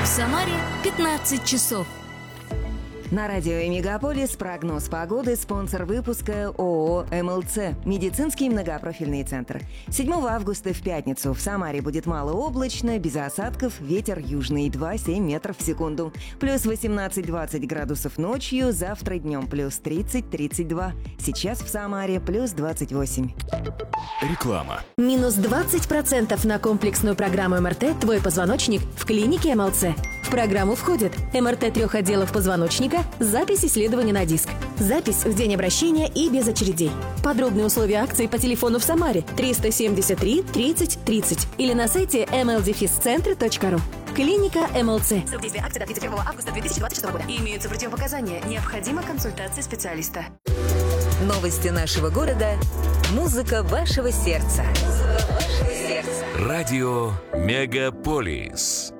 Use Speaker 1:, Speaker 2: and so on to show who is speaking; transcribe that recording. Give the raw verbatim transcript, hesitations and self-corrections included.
Speaker 1: Самаре пятнадцать часов.
Speaker 2: На радио «Мегаполис» прогноз погоды, спонсор выпуска ООО «МЛЦ» – медицинский многопрофильный центр. седьмого августа в пятницу в Самаре будет малооблачно, без осадков, ветер южный два-семь метров в секунду. Плюс восемнадцать-двадцать градусов ночью, завтра днем плюс тридцать-тридцать два. Сейчас в Самаре плюс двадцать восемь.
Speaker 3: Реклама.
Speaker 4: Минус двадцать процентов на комплексную программу эм эр тэ «Твой позвоночник» в клинике эм эл цэ. В программу входит эм эр тэ трех отделов позвоночника, запись исследования на диск, запись в день обращения и без очередей. Подробные условия акции по телефону в Самаре триста семьдесят три тридцать тридцать или на сайте эм эл дефис центр точка ру. Клиника эм эл цэ. Срок действия акции до тридцать первого августа две тысячи двадцать шестого года. Имеются противопоказания. Необходима консультация специалиста.
Speaker 5: Новости нашего города. Музыка вашего сердца.
Speaker 3: Радио «Мегаполис».